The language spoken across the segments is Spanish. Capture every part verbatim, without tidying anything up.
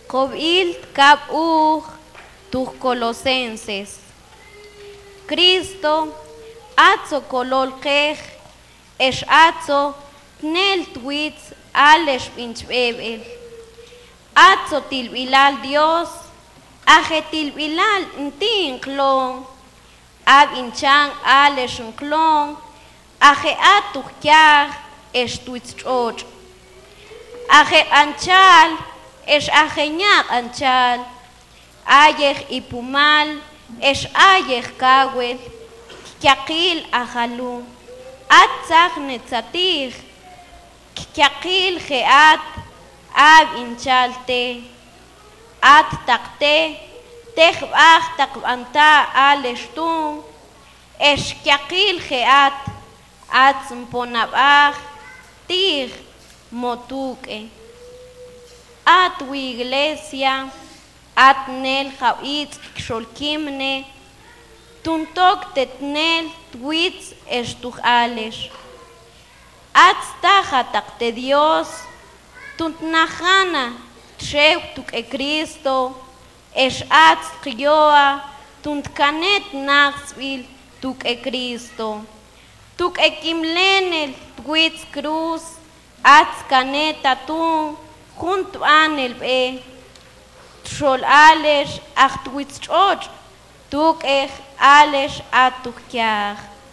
Cobil cap uj tus colosenses. Cristo atzo colol quej esh atzo tnel twitz alesh pinchbebel. Atzo tilbilal Dios aje tilbilal ntin clon ab inchan alesh clon aje atuj kyaj esh twitz choch. Aje anchal esh ajeñak anchal ayej ipumal esh ayej kawel kyakil ajalu atzach netzatij kyakil jeat ab inchalte at takte tejbaj takbanta aleshtun esh kyakil jeat atzmponabaj tij motuke at wi iglesia at nel jawitz xolkimne tuntok tetnel twitz estuj alesh at taja takte Dios tuntnajana txew tuk e Cristo esh at tqyoa tuntkanet naxbil tuk e Cristo tuk e kimlenel twitz cruz at kaneta tun junto anel be trol alesh achtwitz choch tuk ej alesh atukkyaj.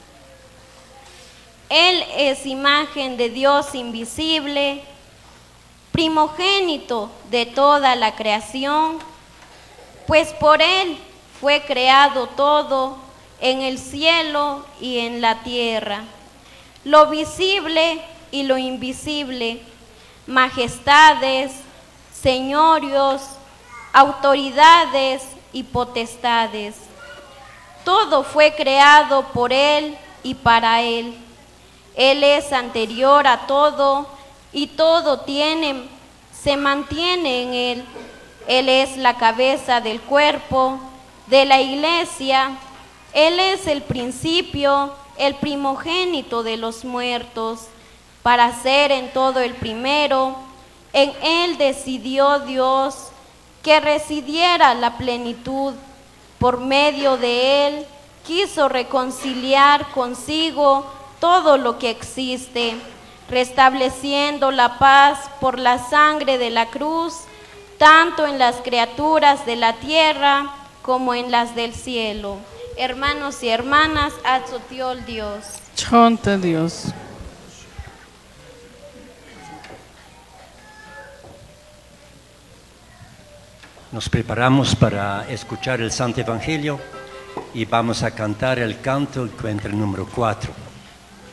Él es imagen de Dios invisible, primogénito de toda la creación, pues por él fue creado todo en el cielo y en la tierra, lo visible y lo invisible, majestades, señorios, autoridades y potestades. Todo fue creado por él y para él. Él es anterior a todo y todo tiene, se mantiene en él. Él es la cabeza del cuerpo, de la iglesia. Él es el principio, el primogénito de los muertos, para ser en todo el primero. En él decidió Dios que residiera la plenitud. Por medio de él quiso reconciliar consigo todo lo que existe, restableciendo la paz por la sangre de la cruz, tanto en las criaturas de la tierra como en las del cielo. Hermanos y hermanas, atzotiol Dios. Chonta Dios. Nos preparamos para escuchar el Santo Evangelio y vamos a cantar el canto, el encuentro número cuatro.